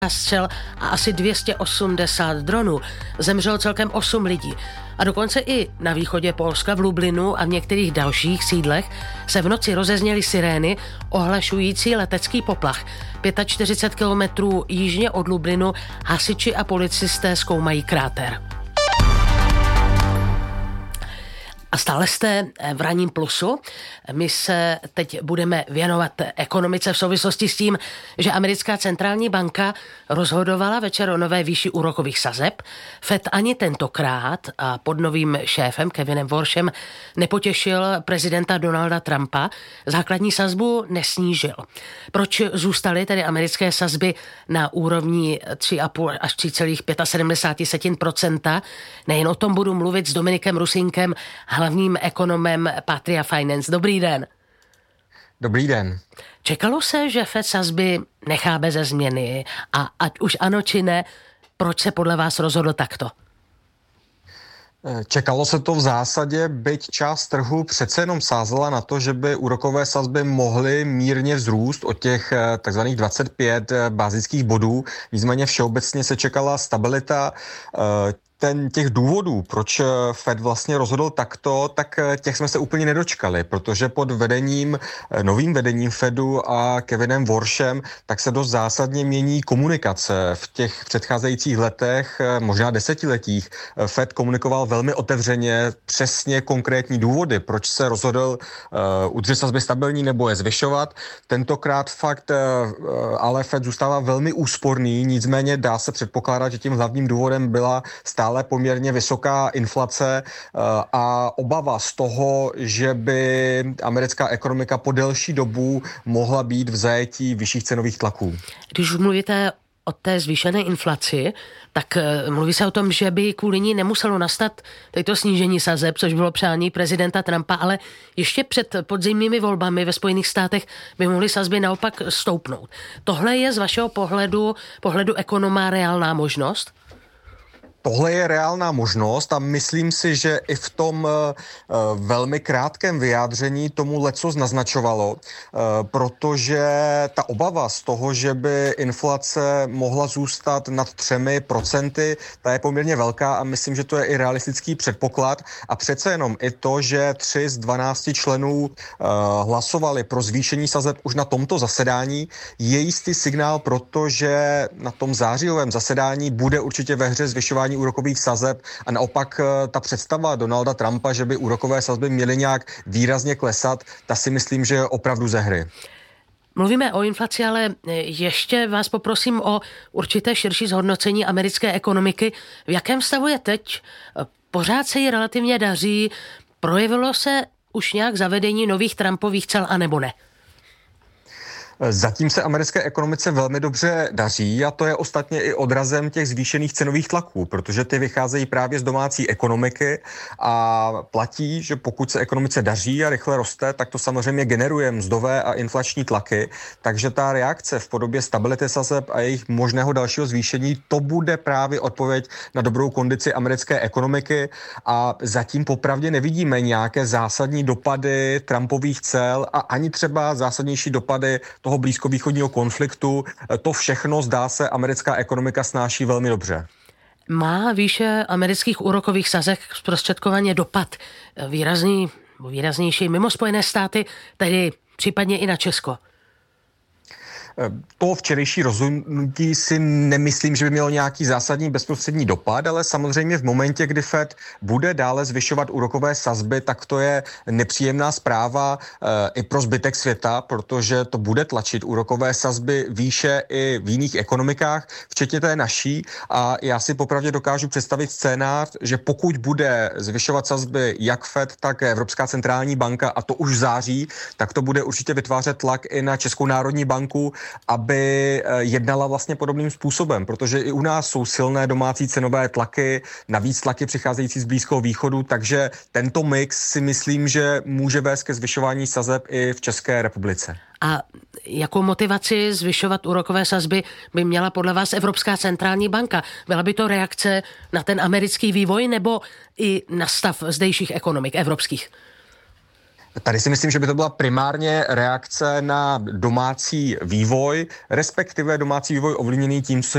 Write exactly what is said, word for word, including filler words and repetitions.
střel a asi dvě stě osmdesát dronů. Zemřelo celkem osm lidí. A dokonce i na východě Polska, v Lublinu a v některých dalších sídlech se v noci rozezněly sirény ohlašující letecký poplach. čtyřicet pět kilometrů jižně od Lublinu hasiči a policisté zkoumají kráter. A stále jste v Ranním plusu. My se teď budeme věnovat ekonomice v souvislosti s tím, že americká centrální banka rozhodovala večer o nové výši úrokových sazeb. Fed ani tentokrát a pod novým šéfem Kevinem Warshem nepotěšil prezidenta Donalda Trumpa. Základní sazbu nesnížil. Proč zůstaly tedy americké sazby na úrovni tři celá pět až tři celá sedmdesát pět procenta? Nejen o tom budu mluvit s Dominikem Rusínkem, hlavním ekonomem Patria Finance. Dobrý den. Dobrý den. Čekalo se, že Fed sazby nechá beze změny a ať už ano či ne, proč se podle vás rozhodl takto? Čekalo se to v zásadě, byť část trhu přece jenom sázela na to, že by úrokové sazby mohly mírně vzrůst o těch takzvaných dvacet pět bazických bodů. Nicméně všeobecně se čekala stabilita. Ten, těch důvodů, proč Fed vlastně rozhodl takto, tak těch jsme se úplně nedočkali, protože pod vedením, novým vedením Fedu a Kevinem Warshem, tak se dost zásadně mění komunikace. V těch předcházejících letech, možná desetiletích, Fed komunikoval velmi otevřeně, přesně konkrétní důvody, proč se rozhodl uh, udržet sazby stabilní nebo je zvyšovat. Tentokrát fakt, uh, ale Fed zůstává velmi úsporný, nicméně dá se předpokládat, že tím hlavním důvodem byla stále ale poměrně vysoká inflace a obava z toho, že by americká ekonomika po delší dobu mohla být v zajetí vyšších cenových tlaků. Když mluvíte o té zvýšené inflaci, tak mluví se o tom, že by kvůli ní nemuselo nastat toto snížení sazeb, což bylo přání prezidenta Trumpa, ale ještě před podzimními volbami ve Spojených státech by mohly sazby naopak stoupnout. Tohle je z vašeho pohledu, pohledu ekonoma reálná možnost? Tohle je reálná možnost a myslím si, že i v tom uh, velmi krátkém vyjádření tomu lecos naznačovalo, uh, protože ta obava z toho, že by inflace mohla zůstat nad třemi procenty, ta je poměrně velká a myslím, že to je i realistický předpoklad a přece jenom i to, že tři z dvanácti členů uh, hlasovali pro zvýšení sazeb už na tomto zasedání, je jistý signál, protože na tom zářijovém zasedání bude určitě ve hře zvyšování úrokových sazeb a naopak ta představa Donalda Trumpa, že by úrokové sazby měly nějak výrazně klesat, ta si myslím, že je opravdu ze hry. Mluvíme o inflaci, ale ještě vás poprosím o určité širší zhodnocení americké ekonomiky. V jakém stavu je teď? Pořád se jí relativně daří. Projevilo se už nějak zavedení nových Trumpových cel, anebo ne? Zatím se americké ekonomice velmi dobře daří a to je ostatně i odrazem těch zvýšených cenových tlaků, protože ty vycházejí právě z domácí ekonomiky a platí, že pokud se ekonomice daří a rychle roste, tak to samozřejmě generuje mzdové a inflační tlaky, takže ta reakce v podobě stability sazeb a jejich možného dalšího zvýšení, to bude právě odpověď na dobrou kondici americké ekonomiky a zatím popravdě nevidíme nějaké zásadní dopady Trumpových cel a ani třeba zásadnější dopady toho blízkovýchodního konfliktu. To všechno, zdá se, americká ekonomika snáší velmi dobře. Má výše amerických úrokových sazeb zprostředkovaně dopad výrazný, výraznější mimo Spojené státy, tedy případně i na Česko? To včerejší rozhodnutí si nemyslím, že by mělo nějaký zásadní bezprostřední dopad, ale samozřejmě v momentě, kdy Fed bude dále zvyšovat úrokové sazby, tak to je nepříjemná zpráva e, i pro zbytek světa, protože to bude tlačit úrokové sazby výše i v jiných ekonomikách, včetně té naší. A já si popravdě dokážu představit scénář, že pokud bude zvyšovat sazby jak Fed, tak Evropská centrální banka, a to už v září, tak to bude určitě vytvářet tlak i na Českou národní banku, aby jednala vlastně podobným způsobem, protože i u nás jsou silné domácí cenové tlaky, navíc tlaky přicházející z Blízkého východu, takže tento mix si myslím, že může vést ke zvyšování sazeb i v České republice. A jakou motivaci zvyšovat úrokové sazby by měla podle vás Evropská centrální banka? Byla by to reakce na ten americký vývoj nebo i na stav zdejších ekonomik evropských? Tady si myslím, že by to byla primárně reakce na domácí vývoj, respektive domácí vývoj ovlivněný tím, co se